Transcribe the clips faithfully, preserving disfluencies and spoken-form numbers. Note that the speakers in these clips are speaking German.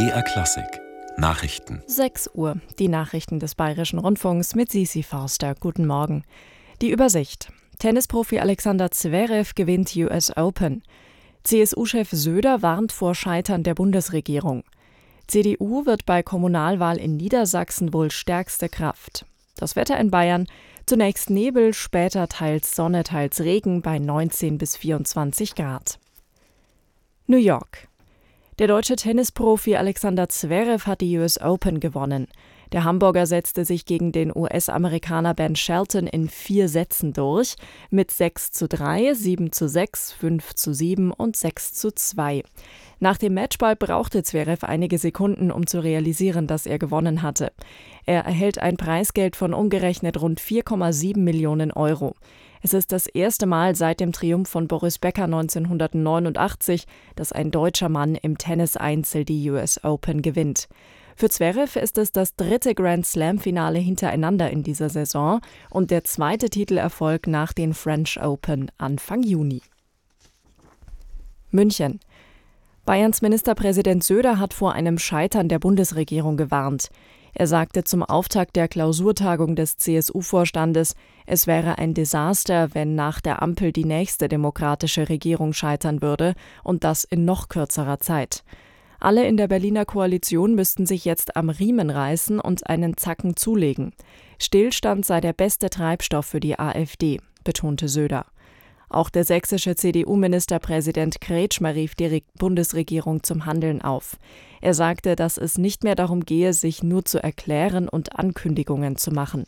B R Klassik Nachrichten. sechs Uhr, die Nachrichten des Bayerischen Rundfunks mit Sisi Forster. Guten Morgen. Die Übersicht. Tennisprofi Alexander Zverev gewinnt U S Open. C S U-Chef Söder warnt vor Scheitern der Bundesregierung. C D U wird bei Kommunalwahl in Niedersachsen wohl stärkste Kraft. Das Wetter in Bayern: zunächst Nebel, später teils Sonne, teils Regen bei neunzehn bis vierundzwanzig Grad. New York. Der deutsche Tennisprofi Alexander Zverev hat die U S Open gewonnen. Der Hamburger setzte sich gegen den U S-Amerikaner Ben Shelton in vier Sätzen durch, mit sechs zu drei, sieben zu sechs, fünf zu sieben und sechs zu zwei. Nach dem Matchball brauchte Zverev einige Sekunden, um zu realisieren, dass er gewonnen hatte. Er erhält ein Preisgeld von umgerechnet rund vier Komma sieben Millionen Euro. Es ist das erste Mal seit dem Triumph von Boris Becker neunzehnhundertneunundachtzig, dass ein deutscher Mann im Tennis-Einzel die U S Open gewinnt. Für Zverev ist es das dritte Grand-Slam-Finale hintereinander in dieser Saison und der zweite Titelerfolg nach den French Open Anfang Juni. München. Bayerns Ministerpräsident Söder hat vor einem Scheitern der Bundesregierung gewarnt. Er sagte zum Auftakt der Klausurtagung des C S U-Vorstandes, es wäre ein Desaster, wenn nach der Ampel die nächste demokratische Regierung scheitern würde, und das in noch kürzerer Zeit. Alle in der Berliner Koalition müssten sich jetzt am Riemen reißen und einen Zacken zulegen. Stillstand sei der beste Treibstoff für die AfD, betonte Söder. Auch der sächsische C D U-Ministerpräsident Kretschmer rief die Bundesregierung zum Handeln auf. Er sagte, dass es nicht mehr darum gehe, sich nur zu erklären und Ankündigungen zu machen.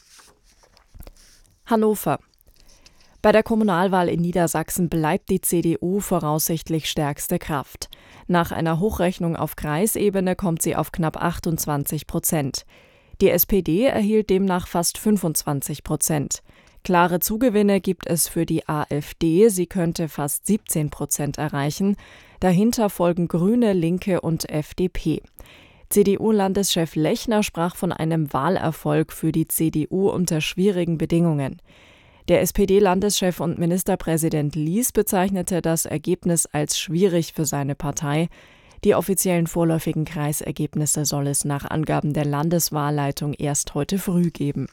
Hannover. Bei der Kommunalwahl in Niedersachsen bleibt die C D U voraussichtlich stärkste Kraft. Nach einer Hochrechnung auf Kreisebene kommt sie auf knapp achtundzwanzig Prozent. Die S P D erhielt demnach fast fünfundzwanzig Prozent. Klare Zugewinne gibt es für die AfD, sie könnte fast siebzehn Prozent erreichen. Dahinter folgen Grüne, Linke und F D P. C D U-Landeschef Lechner sprach von einem Wahlerfolg für die C D U unter schwierigen Bedingungen. Der S P D-Landeschef und Ministerpräsident Lies bezeichnete das Ergebnis als schwierig für seine Partei. Die offiziellen vorläufigen Kreisergebnisse soll es nach Angaben der Landeswahlleitung erst heute früh geben.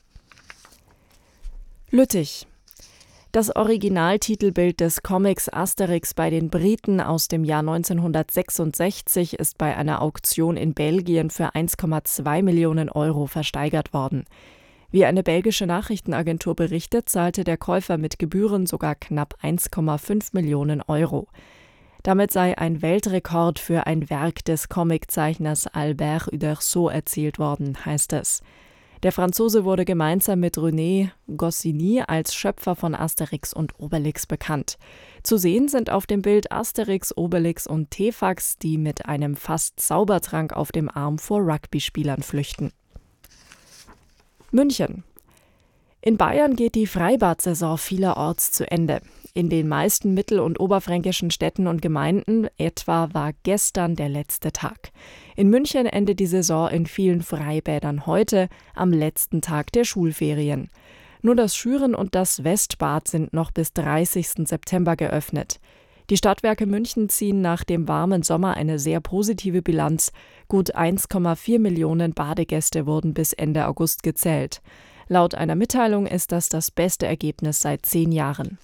Lüttich. Das Originaltitelbild des Comics Asterix bei den Briten aus dem Jahr neunzehnhundertsechsundsechzig ist bei einer Auktion in Belgien für eins Komma zwei Millionen Euro versteigert worden. Wie eine belgische Nachrichtenagentur berichtet, zahlte der Käufer mit Gebühren sogar knapp eins Komma fünf Millionen Euro. Damit sei ein Weltrekord für ein Werk des Comiczeichners Albert Uderzo erzielt worden, heißt es. Der Franzose wurde gemeinsam mit René Goscinny als Schöpfer von Asterix und Obelix bekannt. Zu sehen sind auf dem Bild Asterix, Obelix und Tefax, die mit einem fast Zaubertrank auf dem Arm vor Rugby-Spielern flüchten. München. In Bayern geht die Freibad-Saison vielerorts zu Ende. In den meisten mittel- und oberfränkischen Städten und Gemeinden etwa war gestern der letzte Tag. In München endet die Saison in vielen Freibädern heute, am letzten Tag der Schulferien. Nur das Schüren und das Westbad sind noch bis dreißigsten September geöffnet. Die Stadtwerke München ziehen nach dem warmen Sommer eine sehr positive Bilanz. Gut eins Komma vier Millionen Badegäste wurden bis Ende August gezählt. Laut einer Mitteilung ist das das beste Ergebnis seit zehn Jahren.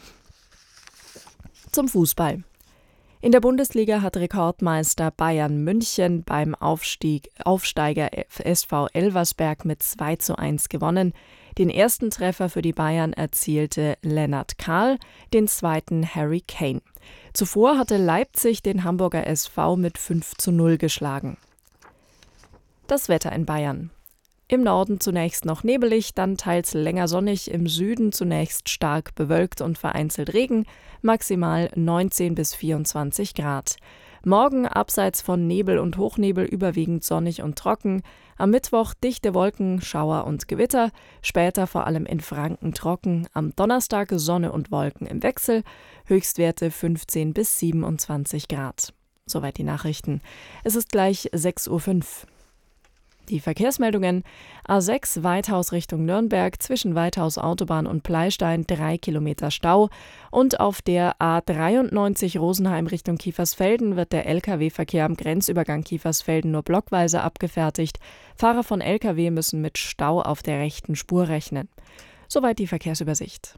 Zum Fußball. In der Bundesliga hat Rekordmeister Bayern München beim Aufstieg, Aufsteiger S V Elversberg mit zwei zu eins gewonnen. Den ersten Treffer für die Bayern erzielte Lennart Kahl, den zweiten Harry Kane. Zuvor hatte Leipzig den Hamburger S V mit fünf zu null geschlagen. Das Wetter in Bayern. Im Norden zunächst noch nebelig, dann teils länger sonnig, im Süden zunächst stark bewölkt und vereinzelt Regen, maximal neunzehn bis vierundzwanzig Grad. Morgen abseits von Nebel und Hochnebel überwiegend sonnig und trocken, am Mittwoch dichte Wolken, Schauer und Gewitter, später vor allem in Franken trocken, am Donnerstag Sonne und Wolken im Wechsel, Höchstwerte fünfzehn bis siebenundzwanzig Grad. Soweit die Nachrichten. Es ist gleich sechs Uhr fünf. Die Verkehrsmeldungen: A sechs Weithaus Richtung Nürnberg, zwischen Weithaus Autobahn und Pleistein drei Kilometer Stau, und auf der A dreiundneunzig Rosenheim Richtung Kiefersfelden wird der L K W-Verkehr am Grenzübergang Kiefersfelden nur blockweise abgefertigt. Fahrer von L K W müssen mit Stau auf der rechten Spur rechnen. Soweit die Verkehrsübersicht.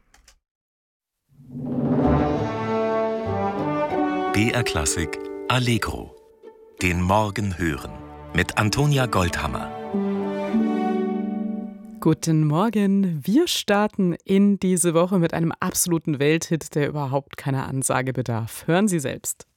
B R Klassik Allegro. Den Morgen hören. Mit Antonia Goldhammer. Guten Morgen. Wir starten in diese Woche mit einem absoluten Welthit, der überhaupt keiner Ansage bedarf. Hören Sie selbst.